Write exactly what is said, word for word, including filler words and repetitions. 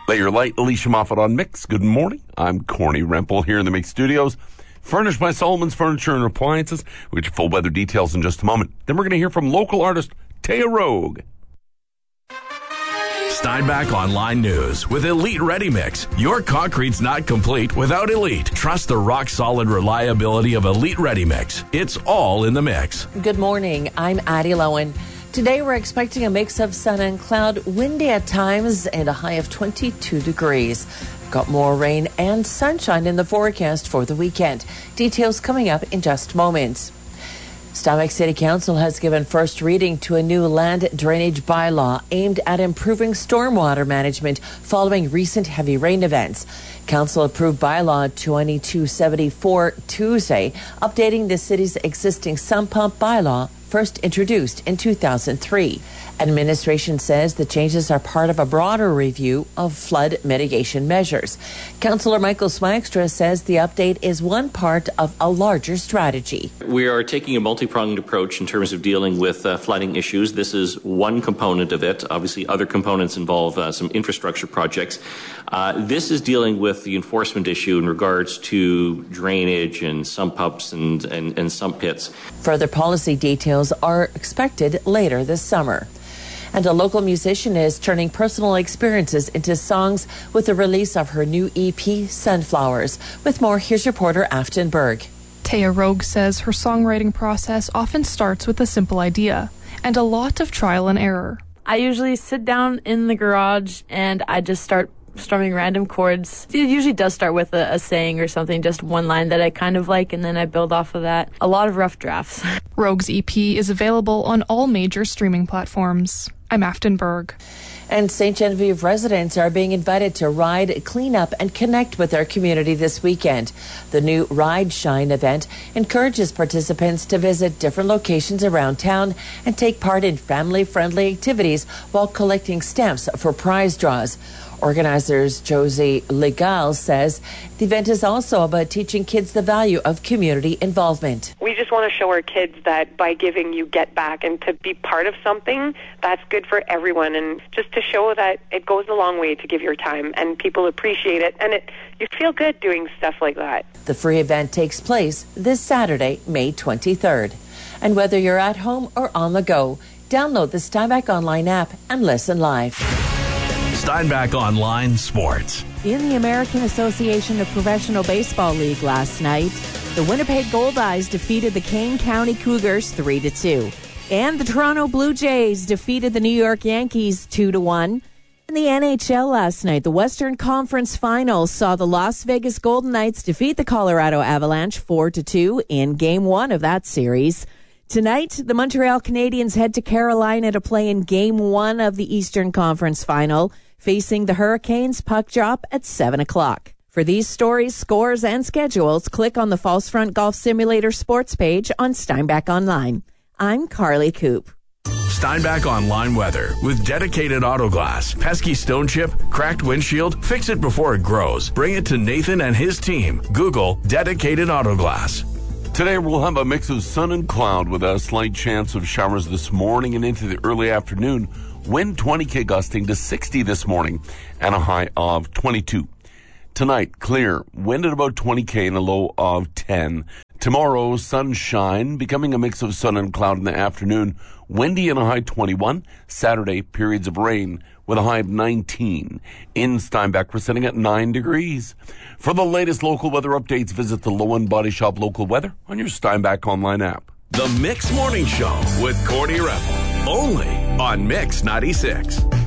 Lay your light, Alicia Moffat on Mix. Good morning. I'm Corny Rempel here in the Mix Studios, furnished by Solomon's Furniture and Appliances. We'll get your full weather details in just a moment. Then we're going to hear from local artist Taya Rogue. Steinbach Online News with Elite Ready Mix. Your concrete's not complete without Elite. Trust the rock-solid reliability of Elite Ready Mix. It's all in the mix. Good morning. I'm Addie Lowen. Today we're expecting a mix of sun and cloud, windy at times, and a high of twenty-two degrees. Got more rain and sunshine in the forecast for the weekend. Details coming up in just moments. Steinbach City Council has given first reading to a new land drainage bylaw aimed at improving stormwater management following recent heavy rain events. Council approved bylaw twenty-two seventy-four Tuesday, updating the city's existing sump pump bylaw, first introduced in two thousand three. Administration says the changes are part of a broader review of flood mitigation measures. Councillor Michael Swagstra says the update is one part of a larger strategy. We are taking a multi-pronged approach in terms of dealing with uh, flooding issues. This is one component of it. Obviously, other components involve uh, some infrastructure projects. Uh, this is dealing with the enforcement issue in regards to drainage and sump pumps and, and, and sump pits. Further policy details are expected later this summer. And a local musician is turning personal experiences into songs with the release of her new E P, Sunflowers. With more, here's reporter Afton Berg. Taya Rogue says her songwriting process often starts with a simple idea and a lot of trial and error. I usually sit down in the garage and I just start strumming random chords. It usually does start with a, a saying or something, just one line that I kind of like, and then I build off of that. A lot of rough drafts. Rogue's E P is available on all major streaming platforms. I'm Afton Berg. And Saint Genevieve residents are being invited to ride, clean up, and connect with their community this weekend. The new Ride Shine event encourages participants to visit different locations around town and take part in family-friendly activities while collecting stamps for prize draws. Organizers Josie Legal says the event is also about teaching kids the value of community involvement. We just want to show our kids that by giving you get back, and to be part of something that's good for everyone, and just to show that it goes a long way to give your time and people appreciate it, and it you feel good doing stuff like that. The free event takes place this Saturday, May twenty-third. And whether you're at home or on the go, download the Steinbach Online app and listen live. Steinbach Online Sports. In the American Association of Professional Baseball League last night, the Winnipeg Goldeyes defeated the Kane County Cougars three to two. And the Toronto Blue Jays defeated the New York Yankees two to one. In the N H L last night, the Western Conference Finals saw the Las Vegas Golden Knights defeat the Colorado Avalanche four to two in Game one of that series. Tonight, the Montreal Canadiens head to Carolina to play in Game one of the Eastern Conference Final, facing the Hurricanes. Puck drop at seven o'clock. For these stories, scores, and schedules, click on the False Front Golf Simulator sports page on Steinbach Online. I'm Carly Coop. Steinbach Online weather with dedicated auto glass. Pesky stone chip, cracked windshield, fix it before it grows. Bring it to Nathan and his team. Google dedicated auto glass. Today we'll have a mix of sun and cloud with a slight chance of showers this morning and into the early afternoon. Wind twenty K gusting to sixty this morning and a high of twenty-two. Tonight, clear. Wind at about twenty K and a low of ten. Tomorrow, sunshine, becoming a mix of sun and cloud in the afternoon. Windy and a high twenty-one. Saturday, periods of rain with a high of nineteen. In Steinbach, we're sitting at nine degrees. For the latest local weather updates, visit the Lowen Body Shop Local Weather on your Steinbach Online app. The Mix Morning Show with Corny Rempel. Only on Mix ninety-six.